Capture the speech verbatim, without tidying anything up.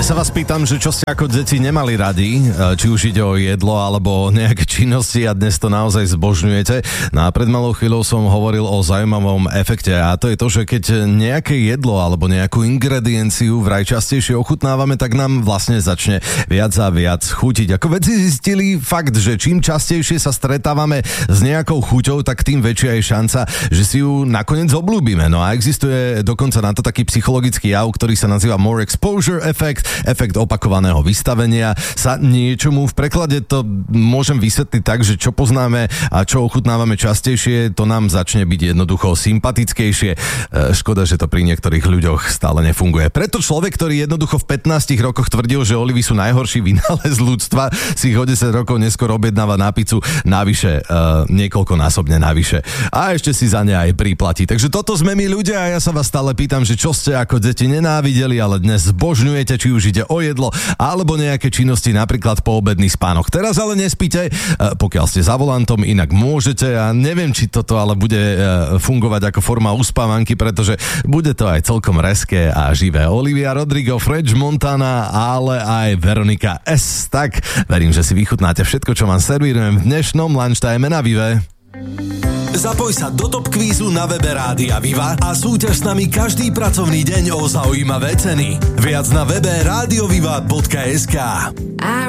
Dnes sa vás pýtam, že čo ste ako deti nemali radi, či už ide o jedlo alebo o nejaké činnosti a dnes to naozaj zbožňujete. No a pred malou chvíľou som hovoril o zaujímavom efekte a to je to, že keď nejaké jedlo alebo nejakú ingredienciu vraj častejšie ochutnávame, tak nám vlastne začne viac a viac chutiť. Ako vedci zistili fakt, že čím častejšie sa stretávame s nejakou chuťou, tak tým väčšia je šanca, že si ju nakoniec obľúbime. No a existuje dokonca na to taký psychologický jav, ktorý sa nazýva more exposure effect, efekt opakovaného vystavenia sa niečomu. V preklade to môžem vysvetliť tak, že čo poznáme a čo ochutnávame častejšie, to nám začne byť jednoducho sympatickejšie. Škoda, že to pri niektorých ľuďoch stále nefunguje. Preto človek, ktorý jednoducho v pätnástich rokoch tvrdil, že olivy sú najhorší vynález ľudstva, si ich o desať rokov neskôr objednáva na pizzu navyše, uh, niekoľkonásobne navyše. A ešte si za ne aj priplatí. Takže toto sme my ľudia a ja sa vás stále pýtam, že čo ste ako deti nenávideli, ale dnes zbožňujete, či už ide o jedlo, alebo nejaké činnosti, napríklad poobedný spánok. Teraz ale nespíte, pokiaľ ste za volantom, inak môžete a neviem, či toto ale bude fungovať ako forma uspávanky, pretože bude to aj celkom rezké a živé. Olivia Rodrigo, French Montana, ale aj Veronika S. Tak verím, že si vychutnáte všetko, čo vám servírujem v dnešnom lunchtime na Vive. Zapoj sa do Top Kvízu na webe Rádia Viva a súťaž s nami každý pracovný deň o zaujímavé ceny. Viac na webe radioviva bodka es ká.